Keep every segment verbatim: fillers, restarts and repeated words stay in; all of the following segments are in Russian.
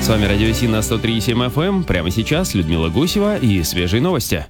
С вами Радио Си на сто три и семь эф эм. Прямо сейчас Людмила Гусева и свежие новости.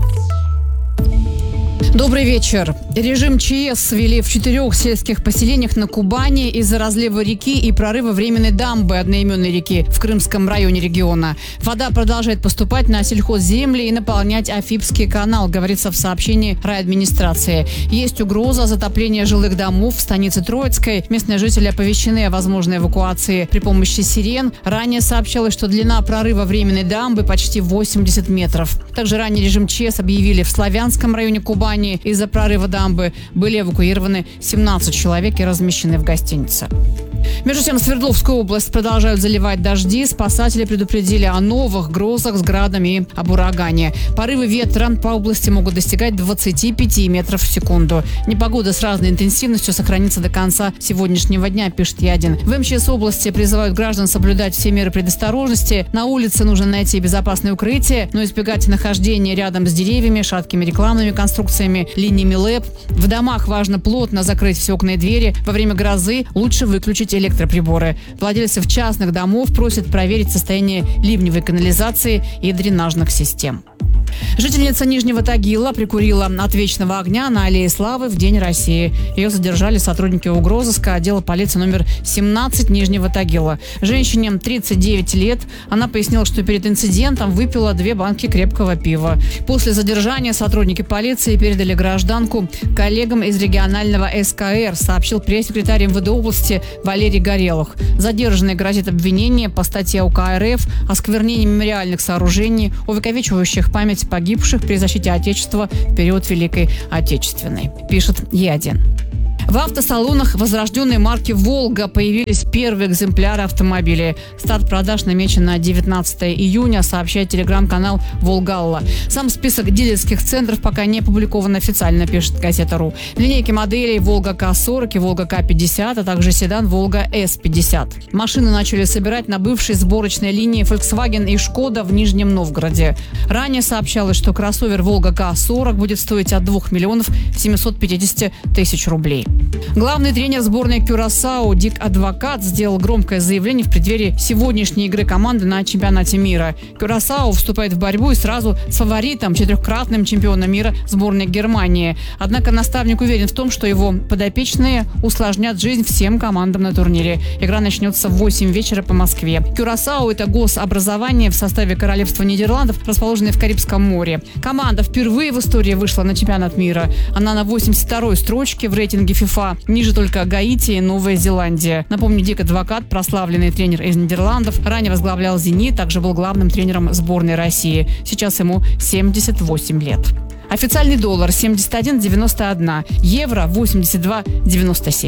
Добрый вечер. Режим ЧС ввели в четырех сельских поселениях на Кубани из-за разлива реки и прорыва временной дамбы одноименной реки в Крымском районе региона. Вода продолжает поступать на сельхозземли и наполнять Афипский канал, говорится в сообщении райадминистрации. Есть угроза затопления жилых домов в станице Троицкой. Местные жители оповещены о возможной эвакуации при помощи сирен. Ранее сообщалось, что длина прорыва временной дамбы почти восемьдесят метров. Также ранее режим ЧС объявили в Славянском районе Кубани. Из-за прорыва дамбы были эвакуированы семнадцать человек и размещены в гостинице. Между тем, Свердловскую область продолжают заливать дожди. Спасатели предупредили о новых грозах с градом и об урагане. Порывы ветра по области могут достигать двадцати пяти метров в секунду. Непогода с разной интенсивностью сохранится до конца сегодняшнего дня, пишет Ядин. В МЧС области призывают граждан соблюдать все меры предосторожности. На улице нужно найти безопасное укрытие, но избегать нахождения рядом с деревьями, шаткими рекламными конструкциями, линиями ЛЭП. В домах важно плотно закрыть все окна и двери. Во время грозы лучше выключить электроприборы. Владельцев частных домов просят проверить состояние ливневой канализации и дренажных систем. Жительница Нижнего Тагила прикурила от вечного огня на Аллее Славы в День России. Ее задержали сотрудники угрозыска отдела полиции номер семнадцать Нижнего Тагила. Женщине тридцать девять лет. Она пояснила, что перед инцидентом выпила две банки крепкого пива. После задержания сотрудники полиции передали гражданку коллегам из регионального эс ка эр, сообщил пресс-секретарь эм вэ дэ области Валерий Горелых. Задержанной грозит обвинение по статье УК эр эф «Осквернение мемориальных сооружений, увековечивающих память погибших при защите Отечества в период Великой Отечественной», пишет Ядин. В автосалонах возрожденной марки «Волга» появились первые экземпляры автомобилей. Старт продаж намечен на девятнадцатое июня, сообщает телеграм-канал «Волгалла». Сам список дилерских центров пока не опубликован официально, пишет газета.ру. В линейке моделей «Волга ка сорок» и «Волга ка пятьдесят», а также седан «Волга эс пятьдесят». Машины начали собирать на бывшей сборочной линии Volkswagen и Шкода в Нижнем Новгороде. Ранее сообщалось, что кроссовер «Волга ка сорок» будет стоить от двух миллионов семисот пятидесяти тысяч рублей. Главный тренер сборной Кюрасао Дик Адвокат сделал громкое заявление в преддверии сегодняшней игры команды на чемпионате мира. Кюрасао вступает в борьбу и сразу с фаворитом, четырехкратным чемпионом мира сборной Германии. Однако наставник уверен в том, что его подопечные усложнят жизнь всем командам на турнире. Игра начнется в восемь вечера по Москве. Кюрасао – это гособразование в составе Королевства Нидерландов, расположенное в Карибском море. Команда впервые в истории вышла на чемпионат мира. Она на восемьдесят второй строчке в рейтинге ФИФА. Ниже только Гаити и Новая Зеландия. Напомню, Дик Адвокат, прославленный тренер из Нидерландов, ранее возглавлял «Зенит», также был главным тренером сборной России. Сейчас ему семьдесят восемь лет. Официальный доллар семьдесят один девяносто один, евро восемьдесят два девяносто семь.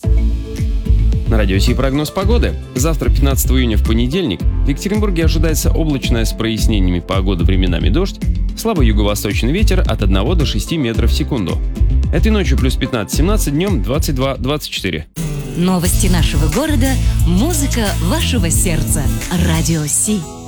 На Радио Си прогноз погоды. Завтра, пятнадцатого июня, в понедельник, в Екатеринбурге ожидается облачная с прояснениями погода, временами дождь, слабый юго-восточный ветер от одного до шести метров в секунду. Этой ночью плюс пятнадцать-семнадцать, днем двадцать два двадцать четыре. Новости нашего города, музыка вашего сердца. Радио Си.